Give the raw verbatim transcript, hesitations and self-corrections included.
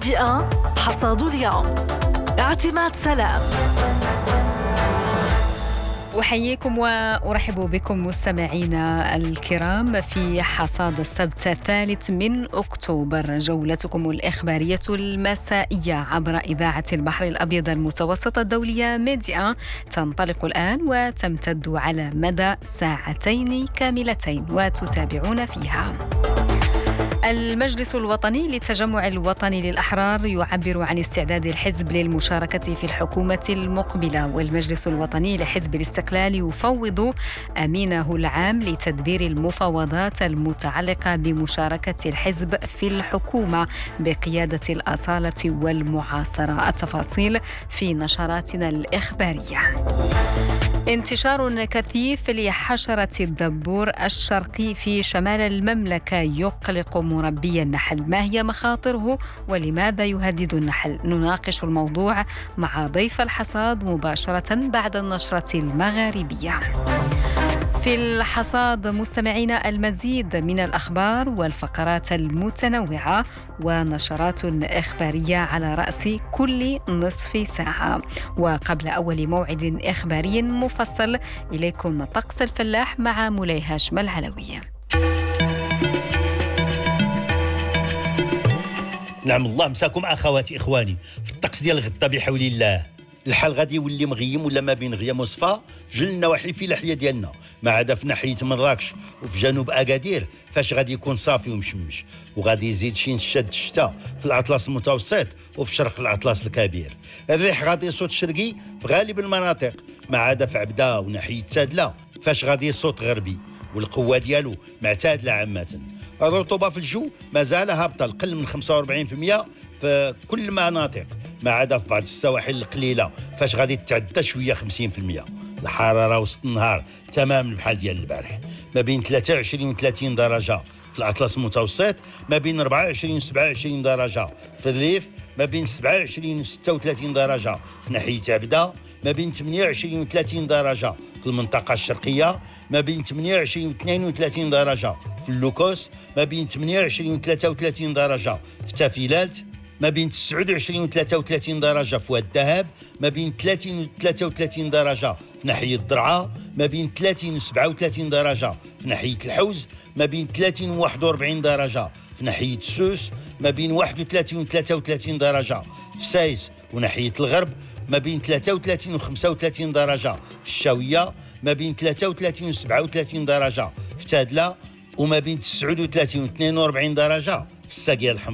ميديا حصاد اليوم. اعتماد سلام. أحييكم وأرحب بكم مستمعينا الكرام في حصاد السبت الثالث من أكتوبر، جولتكم الإخبارية المسائية عبر إذاعة البحر الأبيض المتوسط الدولية ميديا تنطلق الآن وتمتد على مدى ساعتين كاملتين وتتابعون فيها. المجلس الوطني للتجمع الوطني للأحرار يعبر عن استعداد الحزب للمشاركة في الحكومة المقبلة، والمجلس الوطني لحزب الاستقلال يفوض أمينه العام لتدبير المفاوضات المتعلقة بمشاركة الحزب في الحكومة بقيادة الأصالة والمعاصرة. التفاصيل في نشراتنا الإخبارية. انتشار كثيف لحشرة الدبور الشرقي في شمال المملكة يقلق مربي النحل. ما هي مخاطره ولماذا يهدد النحل؟ نناقش الموضوع مع ضيف الحصاد مباشرة بعد النشرة المغاربية. في الحصاد مستمعينا المزيد من الأخبار والفقرات المتنوعة ونشرات إخبارية على رأس كل نصف ساعة. وقبل أول موعد إخباري مفصل إليكم طقس الفلاح مع مولاي هاشم العلوية. نعم الله مساكم أخواتي إخواني في الطقس ديال غدا بحول الله. الحال غادي يولي مغيم ولا ما بين غيام وصفا في جل النواحي في الاحياء ديالنا، ما عدا في ناحيه مراكش وفي جنوب اكادير فاش غادي يكون صافي ومشمش، وغادي يزيد شي نشاد الشتاء في الاطلس المتوسط وفي شرق الاطلس الكبير. الريح غادي يصوت شرقي في غالب المناطق، ما عدا في عبده وناحيه تادله فاش غادي يصوت غربي، والقوه ديالو معتادله عامه. الرطوبه في الجو مازال هابطه القل من خمسة وأربعين بالمئة في كل المناطق، ما عدا في بعض السواحل القليله فاش غادي تتعدى شويه خمسين بالمئة. الحراره وسط النهار تماما بحال ديال البارح، ما بين ثلاثة وعشرين و ثلاثين درجه في الاطلس المتوسط، ما بين أربعة وعشرين و سبعة وعشرين درجه في الريف، ما بين سبعة وعشرين و ستة وثلاثين درجه في ناحيه عبده، ما بين ثمانية وعشرين و ثلاثين درجه في المنطقه الشرقيه، ما بين ثمانية وعشرين و اثنين وثلاثين درجه في اللوكوس، ما بين ثمانية وعشرين و ثلاثة وثلاثين درجه في تافيلات، ما بين تسعة وعشرين و ثلاثة وثلاثين درجه في واد الذهب، ما بين ثلاثين و ثلاثة وثلاثين درجه في ناحيه الضرعه، ما بين ثلاثين و سبعة وثلاثين درجه في ناحيه الحوز، ما بين ثلاثين و واحد وأربعين درجه في ناحيه سوس، ما بين واحد وثلاثين و ثلاثة وثلاثين درجه في سايس وناحيه الغرب، ما بين ثلاثة وثلاثين و خمسة وثلاثين درجه في الشاويه، ما بين ثلاثة وثلاثين و سبعة وثلاثين درجه في تادله، وما بين تسعة وثلاثين و اثنين وأربعين درجه في الساقيه الحمراء.